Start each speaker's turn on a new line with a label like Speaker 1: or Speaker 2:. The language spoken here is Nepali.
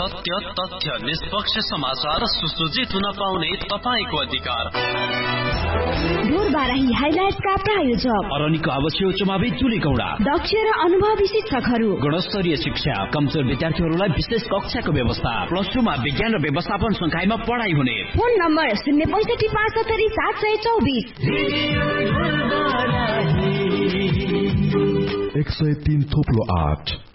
Speaker 1: सत्य, तथ्य, निष्पक्ष समाचार सुसज्जित हुन पाउने तपाईको अधिकार।
Speaker 2: ढोरबाराही हाइलाइट्सका प्रायोजक
Speaker 3: अरनिको आवश्यक चुमावी चुलीगौडा,
Speaker 2: दक्ष र अनुभवी शिक्षकहरू,
Speaker 3: गुणस्तरीय शिक्षा, कमजोर विद्यार्थीहरूलाई विशेष कक्षाको व्यवस्था, +2 मा विज्ञान र व्यवस्थापन संकायमा पढाइ हुने।
Speaker 2: Phone number 06575 724
Speaker 4: 103.8